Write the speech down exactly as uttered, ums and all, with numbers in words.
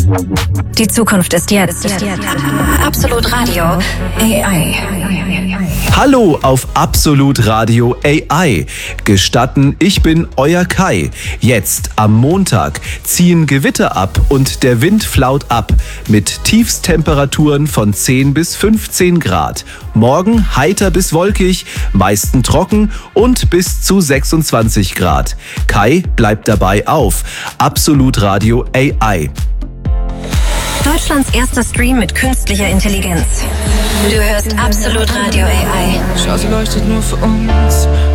Die Zukunft ist jetzt. Absolut Radio A I. Hallo auf Absolut Radio A I. Gestatten, ich bin euer Kai. Jetzt am Montag ziehen Gewitter ab und der Wind flaut ab mit Tiefstemperaturen von zehn bis fünfzehn Grad. Morgen heiter bis wolkig, meisten trocken und bis zu sechsundzwanzig Grad. Kai bleibt dabei auf. Absolut Radio A I. Deutschlands erster Stream mit künstlicher Intelligenz. Du hörst Absolut Radio A I. Schau, sie leuchtet nur für uns.